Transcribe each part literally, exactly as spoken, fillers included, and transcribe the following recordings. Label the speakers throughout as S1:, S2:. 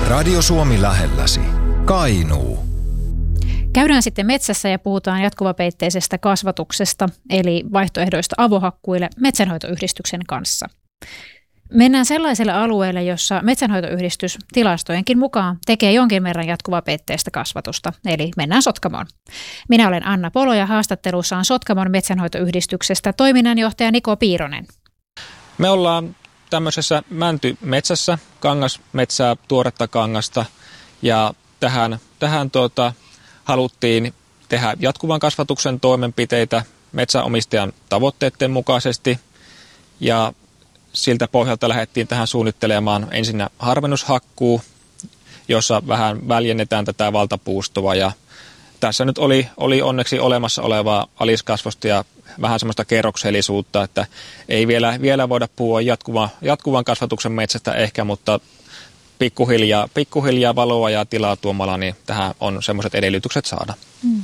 S1: Radio Suomi lähelläsi. Kainuu.
S2: Käydään sitten metsässä ja puhutaan jatkuvapeitteisestä kasvatuksesta, eli vaihtoehdoista avohakkuille metsänhoitoyhdistyksen kanssa. Mennään sellaiselle alueelle, jossa metsänhoitoyhdistys tilastojenkin mukaan tekee jonkin verran jatkuvapeitteistä kasvatusta, eli mennään Sotkamoon. Minä olen Anna Polo ja haastattelussa on Sotkamon metsänhoitoyhdistyksestä toiminnanjohtaja Niko Piironen.
S3: Me ollaan tämmöisessä mäntymetsässä, kangasmetsää, tuoretta kangasta, ja tähän, tähän tuota, haluttiin tehdä jatkuvan kasvatuksen toimenpiteitä metsänomistajan tavoitteiden mukaisesti, ja siltä pohjalta lähdettiin tähän suunnittelemaan ensinnä harvennushakkuu, jossa vähän väljennetään tätä valtapuustoa, ja tässä nyt oli, oli onneksi olemassa olevaa aliskasvosta ja vähän semmoista kerroksellisuutta, että ei vielä, vielä voida puhua jatkuva, jatkuvan kasvatuksen metsästä ehkä, mutta pikkuhiljaa, pikkuhiljaa valoa ja tilaa tuomalla, niin tähän on semmoiset edellytykset saada.
S2: Hmm.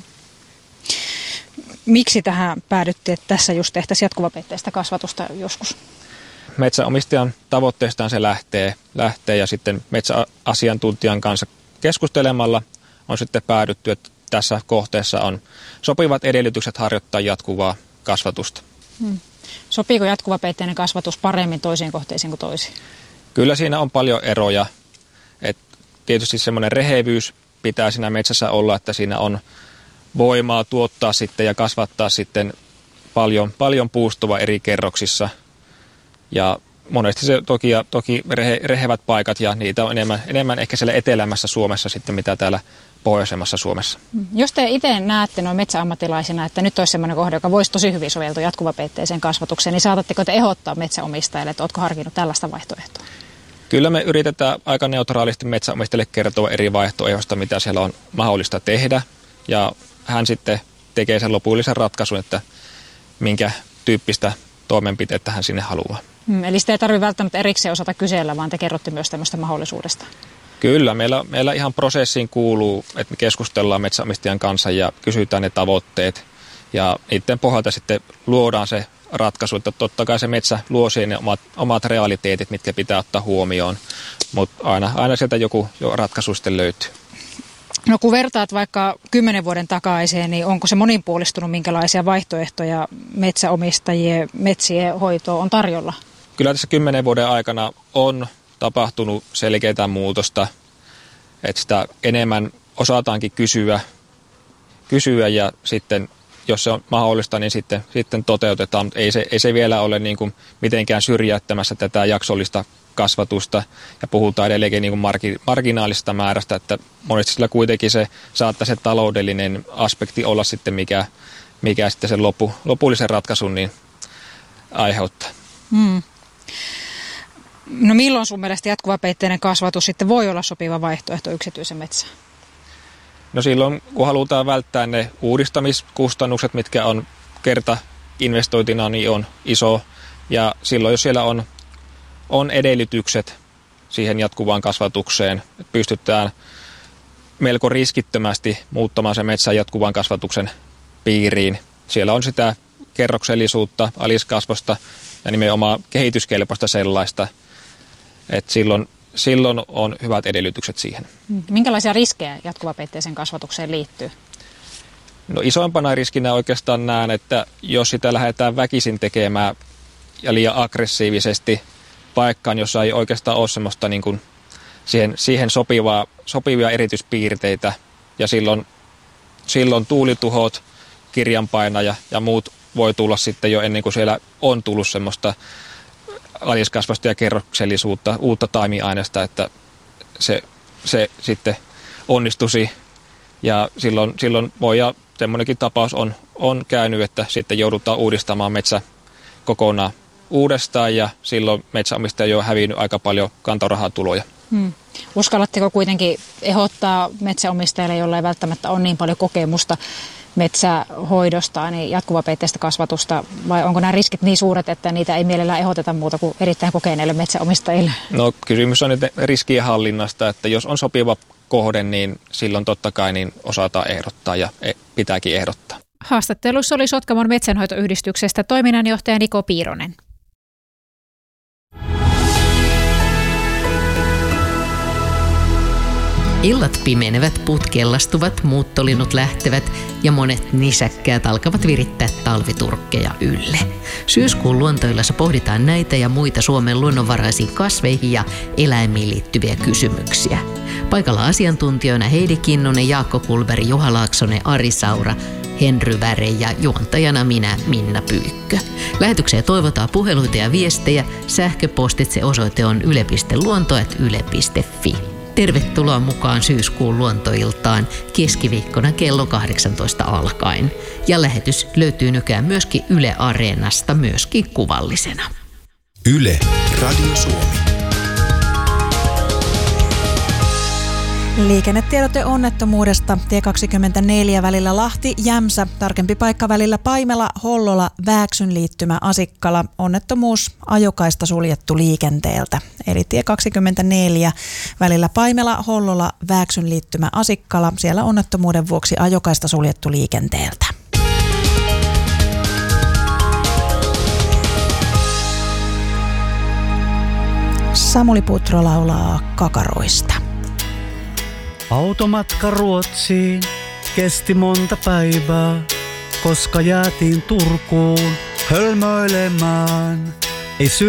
S2: Miksi tähän päädyttiin, että tässä just tehtäisiin jatkuvapeitteistä kasvatusta joskus?
S3: Metsäomistajan tavoitteestaan se lähtee, lähtee ja sitten metsäasiantuntijan kanssa keskustelemalla on sitten päädytty, että tässä kohteessa on sopivat edellytykset harjoittaa jatkuvaa kasvatusta.
S2: Hmm. Sopiiko jatkuvapeitteinen kasvatus paremmin toisiin kohteisiin kuin toisiin?
S3: Kyllä siinä on paljon eroja. Et tietysti semmoinen rehevyys pitää siinä metsässä olla, että siinä on voimaa tuottaa sitten ja kasvattaa sitten paljon, paljon puustoa eri kerroksissa. Ja monesti se toki, toki rehe, rehevät paikat ja niitä on enemmän, enemmän ehkä siellä etelämässä Suomessa sitten mitä täällä pohjoisemmassa Suomessa.
S2: Jos te itse näette noin metsäammattilaisina, että nyt olisi sellainen kohde, joka voisi tosi hyvin soveltua jatkuvapeitteiseen kasvatukseen, niin saatatteko te ehdottaa metsäomistajille, että oletko harkinnut tällaista vaihtoehtoa?
S3: Kyllä me yritetään aika neutraalisti metsäomistajille kertoa eri vaihtoehdoista, mitä siellä on mahdollista tehdä. Ja hän sitten tekee sen lopullisen ratkaisun, että minkä tyyppistä toimenpiteitä hän sinne haluaa.
S2: Hmm, eli sitä ei tarvitse välttämättä erikseen osata kysellä, vaan te kerrotte myös tämmöistä mahdollisuudesta.
S3: Kyllä, meillä, meillä ihan prosessiin kuuluu, että me keskustellaan metsäomistajan kanssa ja kysytään ne tavoitteet. Ja niiden pohjalta sitten luodaan se ratkaisu, että totta kai se metsä luo siihen ne omat, omat realiteetit, mitkä pitää ottaa huomioon. Mutta aina, aina sieltä joku jo ratkaisu sitten löytyy.
S2: No kun vertaat vaikka kymmenen vuoden takaiseen, niin onko se monipuolistunut, minkälaisia vaihtoehtoja metsäomistajien metsien hoitoon on tarjolla?
S3: Kyllä tässä kymmenen vuoden aikana on tapahtunut selkeää muutosta, että sitä enemmän osataankin kysyä, kysyä ja sitten jos se on mahdollista, niin sitten, sitten toteutetaan, mutta ei se, ei se vielä ole niin kuin mitenkään syrjäyttämässä tätä jaksollista kasvatusta ja puhutaan edelleenkin niin kuin margi, marginaalista määrästä, että monesti sillä kuitenkin se saattaa se taloudellinen aspekti olla sitten mikä, mikä sitten sen lopu, lopullisen ratkaisun niin aiheuttaa.
S2: Hmm. No milloin sun mielestä jatkuvapeitteinen kasvatus sitten voi olla sopiva vaihtoehto yksityisen metsään?
S3: No silloin, kun halutaan välttää ne uudistamiskustannukset, mitkä on kertainvestointina, niin on iso. Ja silloin, jos siellä on, on edellytykset siihen jatkuvaan kasvatukseen, että pystytään melko riskittömästi muuttamaan se metsän jatkuvan kasvatuksen piiriin. Siellä on sitä kerroksellisuutta, aliskasvosta ja nimenomaan kehityskelpoista sellaista, että silloin Silloin on hyvät edellytykset siihen.
S2: Minkälaisia riskejä jatkuvapeitteisen kasvatukseen liittyy?
S3: No isoimpana riskinä oikeastaan näen, että jos sitä lähdetään väkisin tekemään ja liian aggressiivisesti paikkaan, jossa ei oikeastaan ole semmoista niin kuin siihen, siihen sopivaa, sopivia erityispiirteitä ja silloin, silloin tuulituhot, kirjanpainaja ja muut voi tulla sitten jo ennen kuin siellä on tullut semmoista aliskasvasta ja kerroksellisuutta, uutta taimiaineesta, että se, se sitten onnistuisi. Ja silloin, silloin voi, ja semmoinenkin tapaus on, on käynyt, että sitten joudutaan uudistamaan metsä kokonaan uudestaan, ja silloin metsäomistaja jo hävinnyt aika paljon kantorahatuloja.
S2: Hmm. Uskallatteko kuitenkin ehdottaa metsäomistajille, jolla ei välttämättä ole niin paljon kokemusta metsähoidosta, niin jatkuvapeitteistä kasvatusta, vai onko nämä riskit niin suuret, että niitä ei mielellään ehdoteta muuta kuin erittäin kokeneille metsäomistajille?
S3: No kysymys on nyt riskien hallinnasta, että jos on sopiva kohde, niin silloin totta kai niin osataan ehdottaa ja pitääkin ehdottaa.
S2: Haastattelussa oli Sotkamon metsänhoitoyhdistyksestä toiminnanjohtaja Niko Piironen.
S4: Illat pimenevät, puut kellastuvat, muuttolinnut lähtevät ja monet nisäkkäät alkavat virittää talviturkkeja ylle. Syyskuun luontoillassa pohditaan näitä ja muita Suomen luonnonvaraisiin kasveihin ja eläimiin liittyviä kysymyksiä. Paikalla asiantuntijoina Heidi Kinnunen, Jaakko Kulberg, Juha Laaksonen, Ari Saura, Henry Väre ja juontajana minä, Minna Pyykkö. Lähetykseen toivotaan puheluita ja viestejä. Sähköpostitse osoite on yle piste luonto ät yle piste fi. Tervetuloa mukaan syyskuun luontoiltaan keskiviikkona kello kahdeksantoista alkaen. Ja lähetys löytyy nykyään myöskin Yle Areenasta, myöskin kuvallisena.
S1: Yle, Radio Suomi.
S5: Liikennetiedote onnettomuudesta. Tie kaksikymmentäneljä välillä Lahti-Jämsä. Tarkempi paikka välillä Paimela-Hollola, Vääksyn liittymä Asikkala. Onnettomuus, ajokaista suljettu liikenteeltä. Eli tie kaksikymmentäneljä välillä Paimela-Hollola, Vääksyn liittymä Asikkala. Siellä onnettomuuden vuoksi ajokaista suljettu liikenteeltä. Samuli Putro laulaa Kakaroista.
S6: Automatka Ruotsiin kesti monta päivää, koska jäätiin Turkuun hölmöilemään. Ei